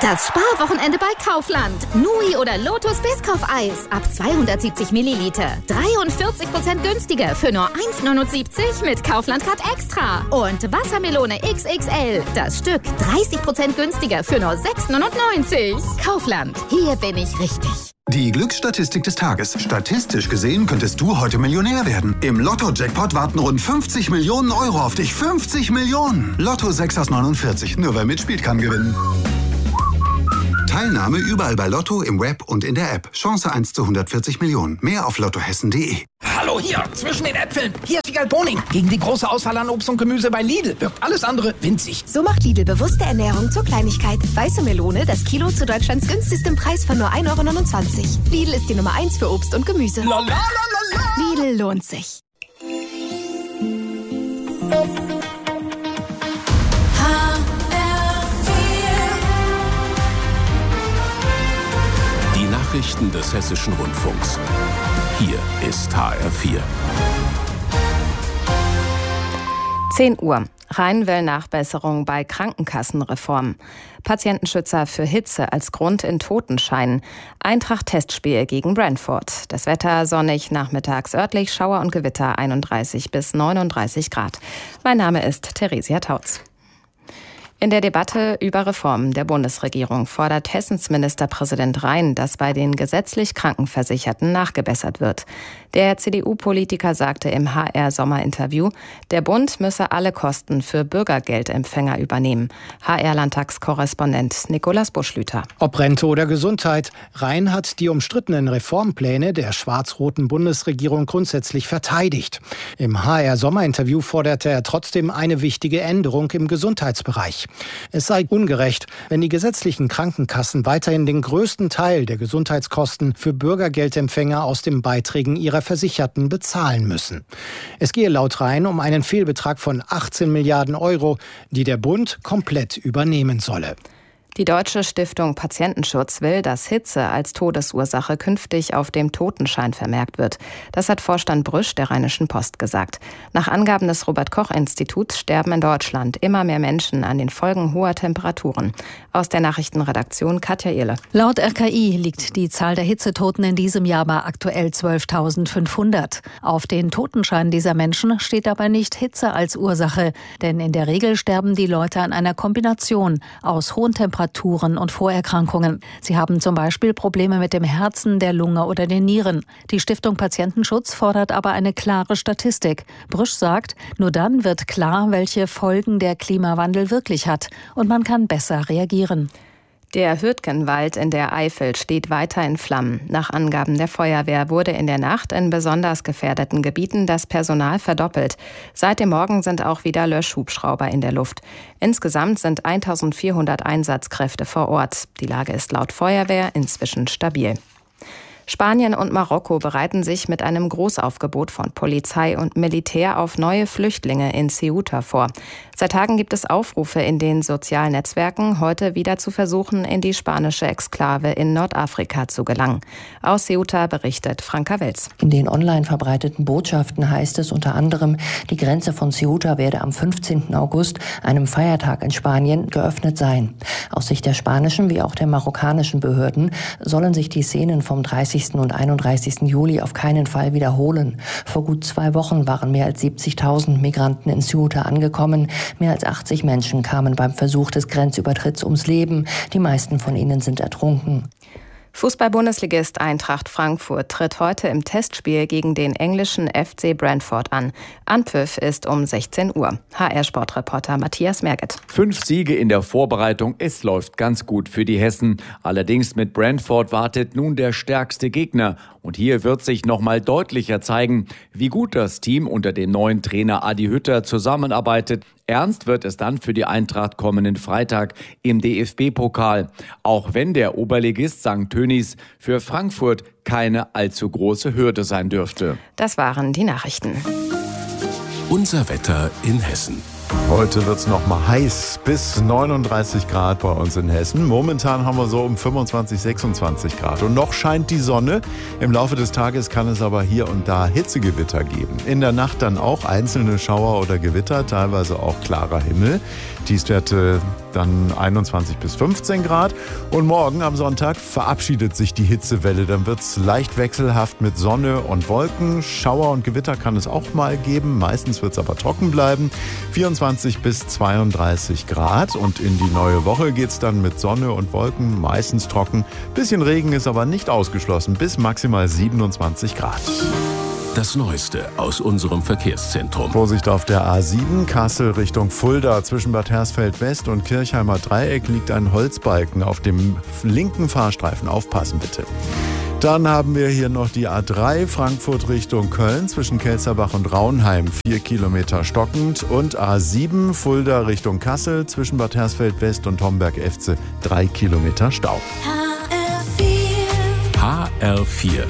Das Sparwochenende bei Kaufland. Nui oder Lotus Biscoff-Eis ab 270 Milliliter. 43% günstiger für nur 1,79 mit Kaufland Card Extra. Und Wassermelone XXL. Das Stück 30% günstiger für nur 6,99. Kaufland. Hier bin ich richtig. Die Glücksstatistik des Tages. Statistisch gesehen könntest du heute Millionär werden. Im Lotto-Jackpot warten rund 50 Millionen Euro auf dich. 50 Millionen! Lotto 6 aus 49. Nur wer mitspielt, kann gewinnen. Teilnahme überall bei Lotto, im Web und in der App. Chance 1 zu 140 Millionen. Mehr auf lottohessen.de. Hallo hier, zwischen den Äpfeln. Hier ist Wiegald Boning. Gegen die große Auswahl an Obst und Gemüse bei Lidl wirkt alles andere winzig. So macht Lidl bewusste Ernährung zur Kleinigkeit. Weiße Melone, das Kilo zu Deutschlands günstigstem Preis von nur 1,29 €. Lidl ist die Nummer 1 für Obst und Gemüse. Lidl lohnt sich. Die Nachrichten des Hessischen Rundfunks. Hier ist HR4. 10 Uhr. Rhein will Nachbesserung bei Krankenkassenreform. Patientenschützer für Hitze als Grund in Totenschein. Eintracht-Testspiel gegen Brentford. Das Wetter sonnig, nachmittags örtlich Schauer und Gewitter 31 bis 39 Grad. Mein Name ist Theresia Tautz. In der Debatte über Reformen der Bundesregierung fordert Hessens Ministerpräsident Rhein, dass bei den gesetzlich Krankenversicherten nachgebessert wird. Der CDU-Politiker sagte im HR-Sommerinterview, der Bund müsse alle Kosten für Bürgergeldempfänger übernehmen. HR-Landtagskorrespondent Nikolaus Buschlüter. Ob Rente oder Gesundheit, Rhein hat die umstrittenen Reformpläne der schwarz-roten Bundesregierung grundsätzlich verteidigt. Im HR-Sommerinterview forderte er trotzdem eine wichtige Änderung im Gesundheitsbereich. Es sei ungerecht, wenn die gesetzlichen Krankenkassen weiterhin den größten Teil der Gesundheitskosten für Bürgergeldempfänger aus den Beiträgen ihrer Versicherten bezahlen müssen. Es gehe laut Rhein um einen Fehlbetrag von 18 Milliarden Euro, die der Bund komplett übernehmen solle. Die Deutsche Stiftung Patientenschutz will, dass Hitze als Todesursache künftig auf dem Totenschein vermerkt wird. Das hat Vorstand Brüsch der Rheinischen Post gesagt. Nach Angaben des Robert-Koch-Instituts sterben in Deutschland immer mehr Menschen an den Folgen hoher Temperaturen. Aus der Nachrichtenredaktion Katja Ehle. Laut RKI liegt die Zahl der Hitzetoten in diesem Jahr bei aktuell 12.500. Auf den Totenscheinen dieser Menschen steht dabei nicht Hitze als Ursache, denn in der Regel sterben die Leute an einer Kombination aus hohen Temperaturen und Vorerkrankungen. Sie haben zum Beispiel Probleme mit dem Herzen, der Lunge oder den Nieren. Die Stiftung Patientenschutz fordert aber eine klare Statistik. Brüsch sagt, nur dann wird klar, welche Folgen der Klimawandel wirklich hat und man kann besser reagieren. Der Hürtgenwald in der Eifel steht weiter in Flammen. Nach Angaben der Feuerwehr wurde in der Nacht in besonders gefährdeten Gebieten das Personal verdoppelt. Seit dem Morgen sind auch wieder Löschhubschrauber in der Luft. Insgesamt sind 1400 Einsatzkräfte vor Ort. Die Lage ist laut Feuerwehr inzwischen stabil. Spanien und Marokko bereiten sich mit einem Großaufgebot von Polizei und Militär auf neue Flüchtlinge in Ceuta vor. Seit Tagen gibt es Aufrufe in den sozialen Netzwerken, heute wieder zu versuchen, in die spanische Exklave in Nordafrika zu gelangen. Aus Ceuta berichtet Franka Welz. In den online verbreiteten Botschaften heißt es unter anderem, die Grenze von Ceuta werde am 15. August, einem Feiertag in Spanien, geöffnet sein. Aus Sicht der spanischen wie auch der marokkanischen Behörden sollen sich die Szenen vom 30. und 31. Juli auf keinen Fall wiederholen. Vor gut 2 Wochen waren mehr als 70.000 Migranten in Ceuta angekommen. Mehr als 80 Menschen kamen beim Versuch des Grenzübertritts ums Leben. Die meisten von ihnen sind ertrunken. Fußball-Bundesligist Eintracht Frankfurt tritt heute im Testspiel gegen den englischen FC Brentford an. Anpfiff ist um 16 Uhr. HR-Sportreporter Matthias Merget. 5 Siege in der Vorbereitung, es läuft ganz gut für die Hessen. Allerdings mit Brentford wartet nun der stärkste Gegner. Und hier wird sich nochmal deutlicher zeigen, wie gut das Team unter dem neuen Trainer Adi Hütter zusammenarbeitet. Ernst wird es dann für die Eintracht kommenden Freitag im DFB-Pokal. Auch wenn der Oberligist St. Tönnies für Frankfurt keine allzu große Hürde sein dürfte. Das waren die Nachrichten. Unser Wetter in Hessen. Heute wird es noch mal heiß, bis 39 Grad bei uns in Hessen. Momentan haben wir so um 25, 26 Grad. Und noch scheint die Sonne. Im Laufe des Tages kann es aber hier und da Hitzegewitter geben. In der Nacht dann auch einzelne Schauer oder Gewitter, teilweise auch klarer Himmel. Tiefstwerte dann 21 bis 15 Grad. Und morgen am Sonntag verabschiedet sich die Hitzewelle. Dann wird es leicht wechselhaft mit Sonne und Wolken. Schauer und Gewitter kann es auch mal geben. Meistens wird es aber trocken bleiben. 24 bis 32 Grad. Und in die neue Woche geht es dann mit Sonne und Wolken, meistens trocken. Bisschen Regen ist aber nicht ausgeschlossen. Bis maximal 27 Grad. Das Neueste aus unserem Verkehrszentrum. Vorsicht auf der A7, Kassel Richtung Fulda. Zwischen Bad Hersfeld West und Kirchheimer Dreieck liegt ein Holzbalken auf dem linken Fahrstreifen. Aufpassen bitte. Dann haben wir hier noch die A3 Frankfurt Richtung Köln zwischen Kelzerbach und Raunheim. 4 Kilometer stockend. Und A7 Fulda Richtung Kassel zwischen Bad Hersfeld West und Homberg-Efze. 3 Kilometer Stau. HR4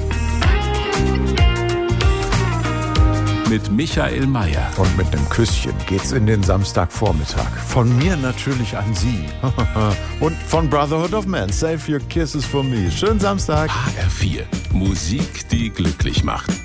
mit Michael Mayer. Und mit einem Küsschen geht's in den Samstagvormittag. Von mir natürlich an Sie. Und von Brotherhood of Man. Save your kisses for me. Schönen Samstag. HR4. Musik, die glücklich macht.